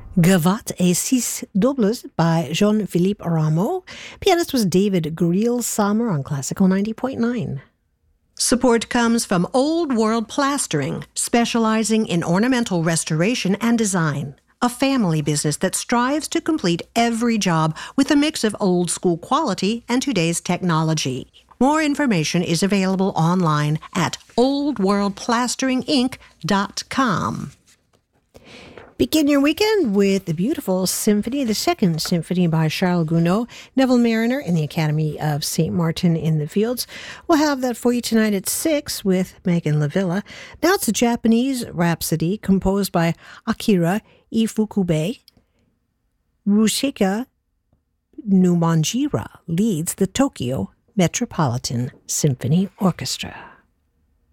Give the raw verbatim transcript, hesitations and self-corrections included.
Gavotte et Six Doubles by Jean-Philippe Rameau. Pianist was David Greel-Sommer on Classical ninety point nine. Support comes from Old World Plastering, specializing in ornamental restoration and design. A family business that strives to complete every job with a mix of old school quality and today's technology. More information is available online at old world plastering inc dot com. Begin your weekend with the beautiful symphony, the second symphony by Charles Gounod, Neville Marriner, and the Academy of Saint Martin in the Fields. We'll have that for you tonight at six with Megan Lavilla. Now it's a Japanese rhapsody composed by Akira Ifukube. Rushika Numanjira leads the Tokyo Metropolitan Symphony Orchestra.